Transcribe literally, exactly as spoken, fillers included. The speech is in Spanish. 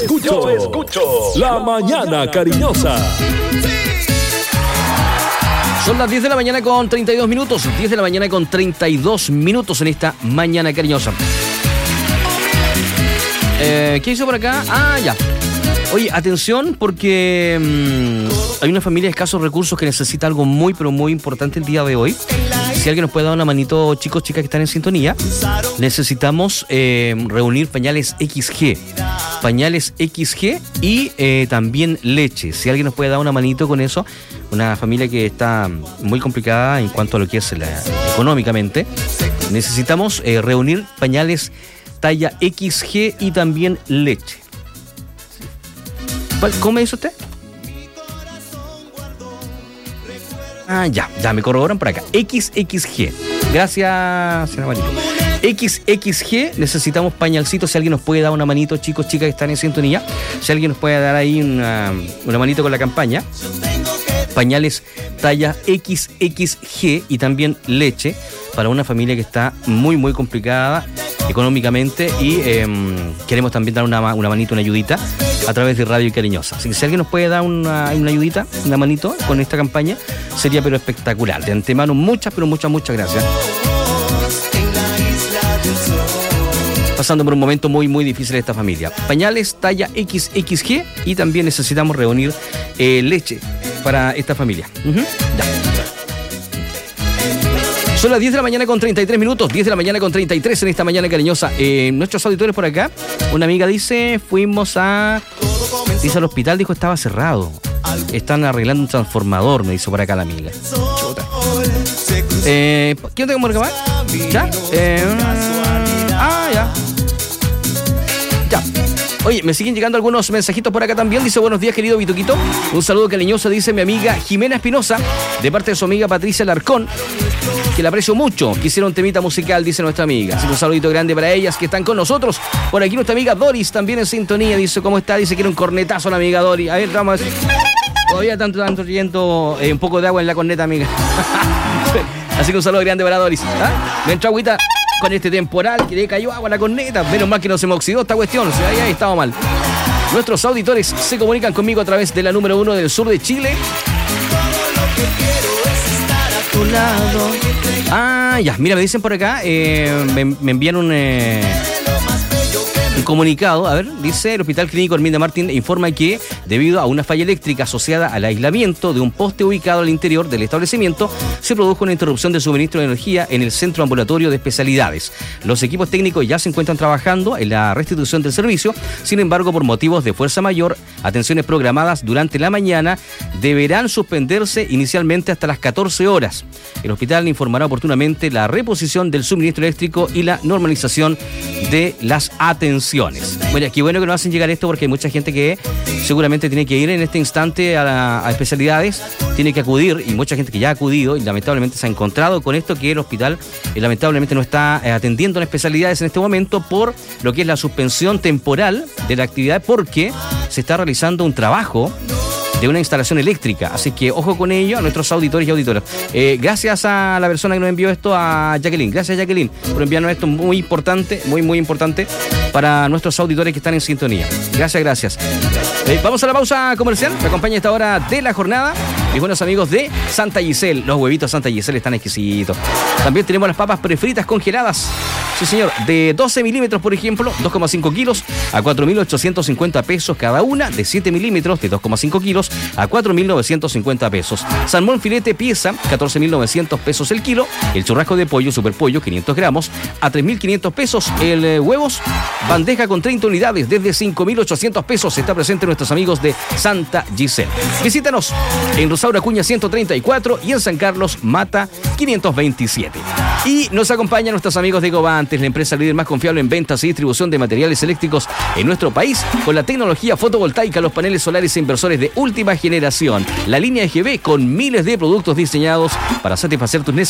Escucho, Yo escucho La Mañana Cariñosa. Son las diez de la mañana con treinta y dos minutos. diez de la mañana con treinta y dos minutos en esta Mañana Cariñosa. Eh, ¿Qué hizo por acá? Ah, ya. Oye, atención porque mmm, hay una familia de escasos recursos que necesita algo muy, pero muy importante el día de hoy. Si alguien nos puede dar una manito, chicos, chicas que están en sintonía, necesitamos eh, reunir pañales equis ge. Pañales equis ge y eh, también leche. Si alguien nos puede dar una manito con eso, una familia que está muy complicada en cuanto a lo que es la, económicamente, necesitamos eh, reunir pañales talla equis ge y también leche. ¿Cómo me dice usted? Ah, ya, ya me corroboran por acá. equis equis ge. Gracias, señora Marito. equis equis ge, necesitamos pañalcitos. Si alguien nos puede dar una manito, chicos, chicas que están en sintonía. Si alguien nos puede dar ahí una, una manito con la campaña. Pañales talla equis equis ge y también leche para una familia que está muy, muy complicada económicamente y eh, queremos también dar una, una manito, una ayudita a través de Radio Cariñosa. Así que si alguien nos puede dar una, una ayudita, una manito con esta campaña, sería pero espectacular. De antemano, muchas, pero muchas, muchas gracias. Pasando por un momento muy, muy difícil esta familia. Pañales talla equis equis ge y también necesitamos reunir eh, leche para esta familia. Uh-huh. Ya. Son las diez de la mañana con treinta y tres minutos, diez de la mañana con treinta y tres en esta Mañana Cariñosa. Eh, nuestros auditores por acá, una amiga dice, fuimos a... Dice al hospital, dijo estaba cerrado. Están arreglando un transformador, me hizo por acá la amiga. Chuta. Eh, ¿Qué tengo que acabar? ¿Ya? Eh, ah, ya. Ya. Oye, me siguen llegando algunos mensajitos por acá también. Dice, buenos días, querido Vituquito. Un saludo cariñoso, dice mi amiga Jimena Espinosa, de parte de su amiga Patricia Larcón, que la aprecio mucho. Quisiera un temita musical, dice nuestra amiga. Así que un saludito grande para ellas que están con nosotros. Por aquí nuestra amiga Doris también en sintonía. Dice, ¿cómo está? Dice que era un cornetazo la amiga Doris. A ver, vamos a ver. Todavía tanto, tanto riendo eh, un poco de agua en la corneta, amiga. Así que un saludo grande para Doris. ¿Ah? Me entró agüita con este temporal que le cayó agua a la corneta. Menos mal que no se me oxidó esta cuestión. O sea, ahí, ahí estaba mal. Nuestros auditores se comunican conmigo a través de la número uno del sur de Chile. Tu lado. Ah, ya, mira, me dicen por acá, eh, me, me envían un, eh, un comunicado, a ver, dice el Hospital Clínico Herminda Martín informa que debido a una falla eléctrica asociada al aislamiento de un poste ubicado al interior del establecimiento, se produjo una interrupción de suministro de energía en el centro ambulatorio de especialidades. Los equipos técnicos ya se encuentran trabajando en la restitución del servicio, sin embargo, por motivos de fuerza mayor, atenciones programadas durante la mañana deberán suspenderse inicialmente hasta las catorce horas. El hospital informará oportunamente la reposición del suministro eléctrico y la normalización de las atenciones. Bueno, qué bueno que nos hacen llegar esto porque hay mucha gente que seguramente tiene que ir en este instante a, la, a especialidades, tiene que acudir y mucha gente que ya ha acudido y lamentablemente se ha encontrado con esto que el hospital eh, lamentablemente no está eh, atendiendo en especialidades en este momento por lo que es la suspensión temporal de la actividad porque se está realizando un trabajo de una instalación eléctrica, así que ojo con ello a nuestros auditores y auditoras. Eh, gracias a la persona que nos envió esto, a Jacqueline. Gracias, Jacqueline, por enviarnos esto muy importante, muy, muy importante para nuestros auditores que están en sintonía. Gracias, gracias. Eh, vamos a la pausa comercial. Me acompaña a esta hora de la jornada mis buenos amigos de Santa Giselle. Los huevitos Santa Giselle están exquisitos. También tenemos las papas prefritas congeladas. Sí, señor, de doce milímetros, por ejemplo, dos coma cinco kilos a cuatro mil ochocientos cincuenta pesos cada una, de siete milímetros de dos coma cinco kilos a cuatro mil novecientos cincuenta pesos. Salmón filete pieza, catorce mil novecientos pesos el kilo. El churrasco de pollo, superpollo, quinientos gramos, a tres mil quinientos pesos. El eh, huevos, bandeja con treinta unidades, desde cinco mil ochocientos pesos. Está presente nuestros amigos de Santa Giselle. Visítanos en Rosaura Acuña ciento treinta y cuatro y en San Carlos Mata quinientos veintisiete. Y nos acompañan nuestros amigos de Govantes, la empresa líder más confiable en ventas y distribución de materiales eléctricos en nuestro país, con la tecnología fotovoltaica, los paneles solares e inversores de última generación. La línea E G B con miles de productos diseñados para satisfacer tus necesidades